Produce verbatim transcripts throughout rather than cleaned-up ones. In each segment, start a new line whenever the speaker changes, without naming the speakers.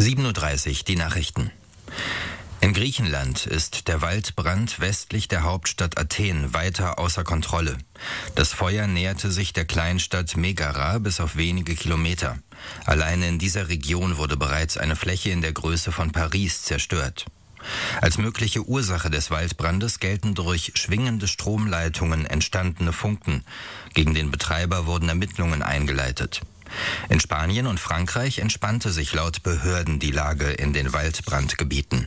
sieben Uhr dreißig, die Nachrichten. In Griechenland ist der Waldbrand westlich der Hauptstadt Athen weiter außer Kontrolle. Das Feuer näherte sich der Kleinstadt Megara bis auf wenige Kilometer. Alleine in dieser Region wurde bereits eine Fläche in der Größe von Paris zerstört. Als mögliche Ursache des Waldbrandes gelten durch schwingende Stromleitungen entstandene Funken. Gegen den Betreiber wurden Ermittlungen eingeleitet. In Spanien und Frankreich entspannte sich laut Behörden die Lage in den Waldbrandgebieten.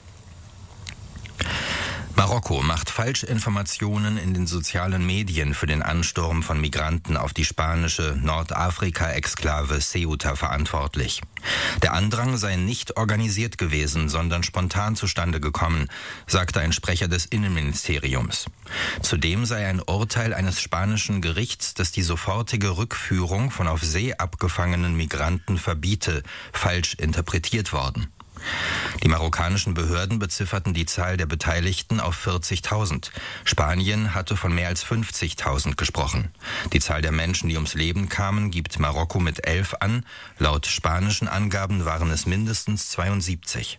Marokko macht Falschinformationen in den sozialen Medien für den Ansturm von Migranten auf die spanische Nordafrika-Exklave Ceuta verantwortlich. Der Andrang sei nicht organisiert gewesen, sondern spontan zustande gekommen, sagte ein Sprecher des Innenministeriums. Zudem sei ein Urteil eines spanischen Gerichts, das die sofortige Rückführung von auf See abgefangenen Migranten verbiete, falsch interpretiert worden. Die marokkanischen Behörden bezifferten die Zahl der Beteiligten auf vierzigtausend. Spanien hatte von mehr als fünfzigtausend gesprochen. Die Zahl der Menschen, die ums Leben kamen, gibt Marokko mit elf an. Laut spanischen Angaben waren es mindestens zweiundsiebzig.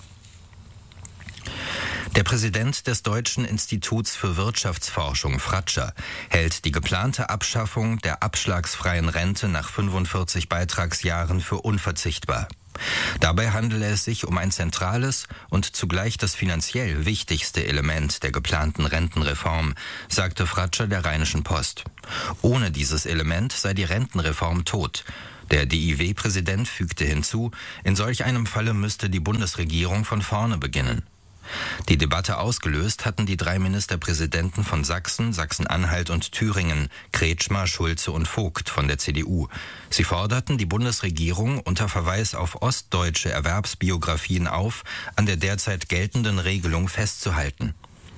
Der Präsident des Deutschen Instituts für Wirtschaftsforschung, Fratscher, hält die geplante Abschaffung der abschlagsfreien Rente nach fünfundvierzig Beitragsjahren für unverzichtbar. Dabei handele es sich um ein zentrales und zugleich das finanziell wichtigste Element der geplanten Rentenreform, sagte Fratscher der Rheinischen Post. Ohne dieses Element sei die Rentenreform tot. Der D I W-Präsident fügte hinzu, in solch einem Falle müsste die Bundesregierung von vorne beginnen. Die Debatte ausgelöst hatten die drei Ministerpräsidenten von Sachsen, Sachsen-Anhalt und Thüringen, Kretschmer, Schulze und Vogt von der C D U. Sie forderten die Bundesregierung unter Verweis auf ostdeutsche Erwerbsbiografien auf, an der derzeit geltenden Regelung festzuhalten.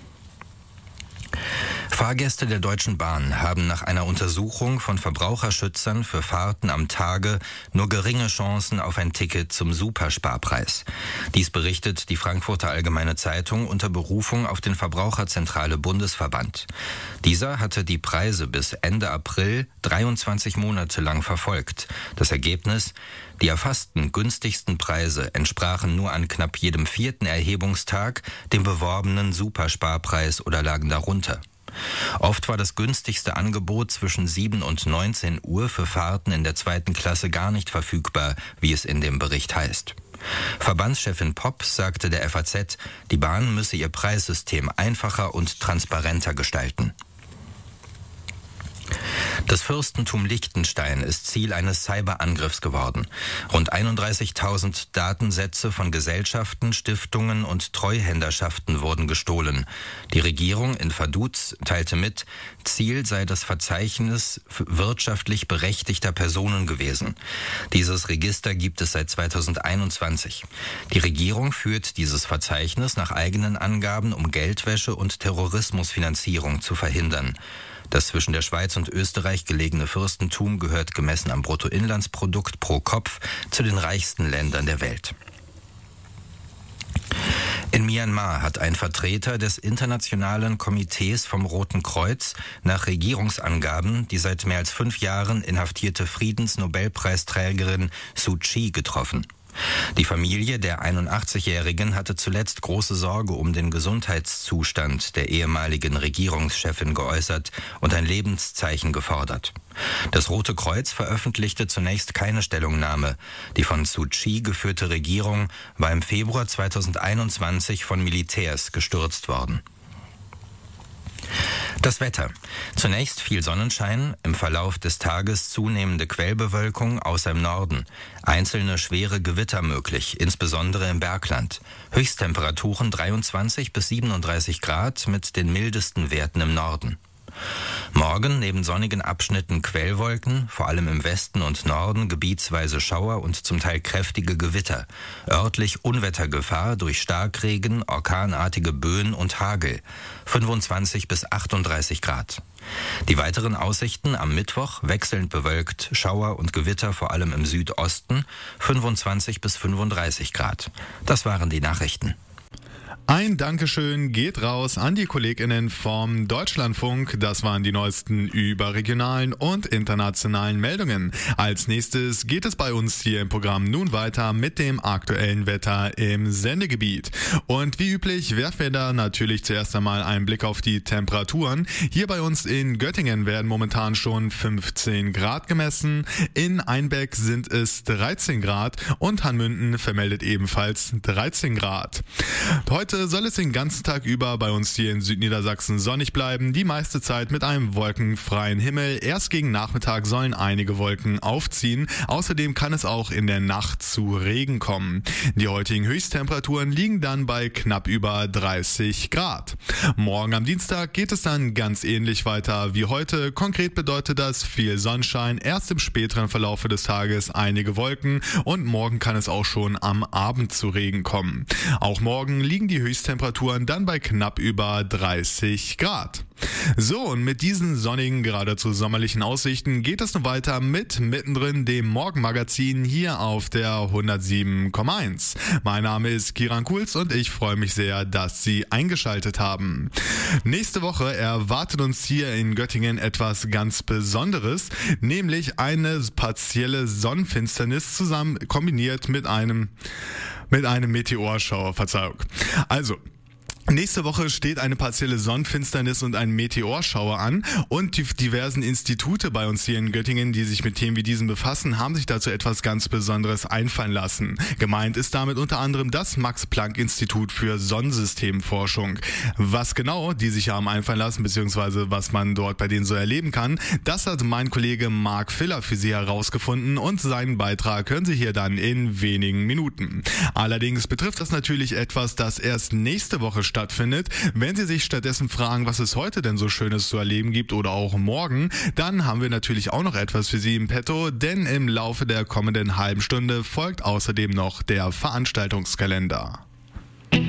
Fahrgäste der Deutschen Bahn haben nach einer Untersuchung von Verbraucherschützern für Fahrten am Tage nur geringe Chancen auf ein Ticket zum Supersparpreis. Dies berichtet die Frankfurter Allgemeine Zeitung unter Berufung auf den Verbraucherzentrale Bundesverband. Dieser hatte die Preise bis Ende April dreiundzwanzig Monate lang verfolgt. Das Ergebnis: Die erfassten günstigsten Preise entsprachen nur an knapp jedem vierten Erhebungstag dem beworbenen Supersparpreis oder lagen darunter. Oft war das günstigste Angebot zwischen sieben und neunzehn Uhr für Fahrten in der zweiten Klasse gar nicht verfügbar, wie es in dem Bericht heißt. Verbandschefin Popp sagte der F A Z, die Bahn müsse ihr Preissystem einfacher und transparenter gestalten. Das Fürstentum Liechtenstein ist Ziel eines Cyberangriffs geworden. Rund einunddreißigtausend Datensätze von Gesellschaften, Stiftungen und Treuhänderschaften wurden gestohlen. Die Regierung in Vaduz teilte mit, Ziel sei das Verzeichnis wirtschaftlich berechtigter Personen gewesen. Dieses Register gibt es seit zweitausendeinundzwanzig. Die Regierung führt dieses Verzeichnis nach eigenen Angaben, um Geldwäsche und Terrorismusfinanzierung zu verhindern. Das zwischen der Schweiz und Österreich gelegene Fürstentum gehört gemessen am Bruttoinlandsprodukt pro Kopf zu den reichsten Ländern der Welt. In Myanmar hat ein Vertreter des Internationalen Komitees vom Roten Kreuz nach Regierungsangaben die seit mehr als fünf Jahren inhaftierte Friedensnobelpreisträgerin Suu Kyi getroffen. Die Familie der einundachtzigjährigen hatte zuletzt große Sorge um den Gesundheitszustand der ehemaligen Regierungschefin geäußert und ein Lebenszeichen gefordert. Das Rote Kreuz veröffentlichte zunächst keine Stellungnahme. Die von Suu Kyi geführte Regierung war im Februar zweitausendeinundzwanzig von Militärs gestürzt worden. Das Wetter. Zunächst viel Sonnenschein, im Verlauf des Tages zunehmende Quellbewölkung außer im Norden. Einzelne schwere Gewitter möglich, insbesondere im Bergland. Höchsttemperaturen dreiundzwanzig bis siebenunddreißig Grad mit den mildesten Werten im Norden. Morgen neben sonnigen Abschnitten Quellwolken, vor allem im Westen und Norden gebietsweise Schauer und zum Teil kräftige Gewitter. Örtlich Unwettergefahr durch Starkregen, orkanartige Böen und Hagel. fünfundzwanzig bis achtunddreißig Grad. Die weiteren Aussichten am Mittwoch wechselnd bewölkt, Schauer und Gewitter vor allem im Südosten, fünfundzwanzig bis fünfunddreißig Grad. Das waren die Nachrichten.
Ein Dankeschön geht raus an die KollegInnen vom Deutschlandfunk. Das waren die neuesten überregionalen und internationalen Meldungen. Als nächstes geht es bei uns hier im Programm nun weiter mit dem aktuellen Wetter im Sendegebiet. Und wie üblich werfen wir da natürlich zuerst einmal einen Blick auf die Temperaturen. Hier bei uns in Göttingen werden momentan schon fünfzehn Grad gemessen. In Einbeck sind es dreizehn Grad und Hanmünden vermeldet ebenfalls dreizehn Grad. Heute soll es den ganzen Tag über bei uns hier in Südniedersachsen sonnig bleiben, die meiste Zeit mit einem wolkenfreien Himmel. Erst gegen Nachmittag sollen einige Wolken aufziehen. Außerdem kann es auch in der Nacht zu Regen kommen. Die heutigen Höchsttemperaturen liegen dann bei knapp über dreißig Grad. Morgen am Dienstag geht es dann ganz ähnlich weiter wie heute. Konkret bedeutet das viel Sonnenschein, erst im späteren Verlaufe des Tages einige Wolken und morgen kann es auch schon am Abend zu Regen kommen. Auch morgen liegen die Höchsttemperaturen dann bei knapp über dreißig Grad. So, und mit diesen sonnigen, geradezu sommerlichen Aussichten geht es nun weiter mit mittendrin dem Morgenmagazin hier auf der hundertsieben Komma eins. Mein Name ist Kiran Kuls und ich freue mich sehr, dass Sie eingeschaltet haben. Nächste Woche erwartet uns hier in Göttingen etwas ganz Besonderes, nämlich eine partielle Sonnenfinsternis zusammen kombiniert mit einem mit einem Meteorschauer, Verzeihung. Also, nächste Woche steht eine partielle Sonnenfinsternis und ein Meteorschauer an und die diversen Institute bei uns hier in Göttingen, die sich mit Themen wie diesen befassen, haben sich dazu etwas ganz Besonderes einfallen lassen. Gemeint ist damit unter anderem das Max-Planck-Institut für Sonnensystemforschung. Was genau die sich haben einfallen lassen, beziehungsweise was man dort bei denen so erleben kann, das hat mein Kollege Marc Filler für Sie herausgefunden und seinen Beitrag hören Sie hier dann in wenigen Minuten. Allerdings betrifft das natürlich etwas, das erst nächste Woche stattfindet. Wenn Sie sich stattdessen fragen, was es heute denn so Schönes zu erleben gibt oder auch morgen, dann haben wir natürlich auch noch etwas für Sie im Petto, denn im Laufe der kommenden halben Stunde folgt außerdem noch der Veranstaltungskalender.